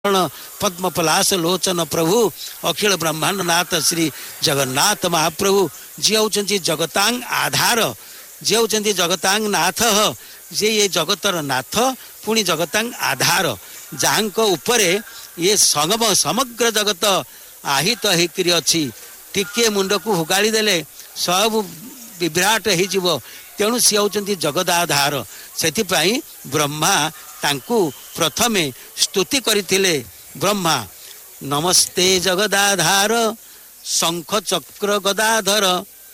पद्म पलाश लोचन प्रभु अखिल ब्रह्मांड नाथ श्री जगन्नाथ महाप्रभु जी होती जगतांग आधार, जे होती जगतांग नाथ, जे ये जगतर नाथ पुणी जगतांग आधार, जहाँ उपरे ये संगम समग्र जगत आहित होकर अच्छी। टिके मुंड को हुगाड़ी देले सब विभ्राट हो, तेणु सी होती जगदाधार। से ब्रह्मा तांकु प्रथमे स्तुति करथिले। ब्रह्मा नमस्ते जगदाधार शंख चक्र गदाधर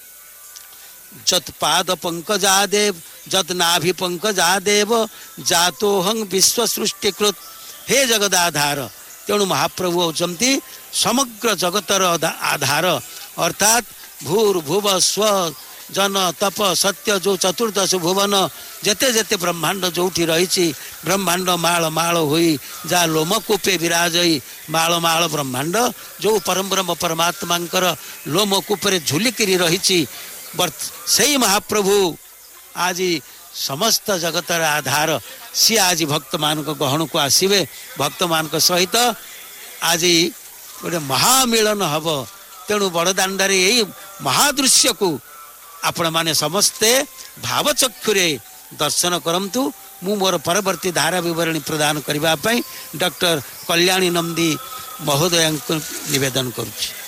जत पाद पंकजादेव जत नाभि पंकजादेव जातोहं विश्व सृष्टिकृत। हे जगदाधार, तेणु महाप्रभु होचंती समग्र जगतर आधार, अर्थात भूर्भुव स्व जन तप सत्य जो चतुर्दश भुवन जेते जेते ब्रह्मांड जोठी रही, ब्रह्मांड माल माल होई जा लोमकूपे विराजई। माल माल ब्रह्मांड जो परम ब्रह्म परमात्मांकर लोमकूपे झुलिकी रही, से महाप्रभु आज समस्त जगतर आधार। सी आज भक्त मान गहन को आसवे, भक्त मान सहित आज गोटे महामिलन हम। तेणु बड़दाण्डे यही महादृश्य को आपण माने समस्ते भावचक्षुरे दर्शन करंतु। मु मोर परवर्ती धारा विवरणी प्रदान करने डॉक्टर कल्याणी नंदी महोदय निवेदन करुछि।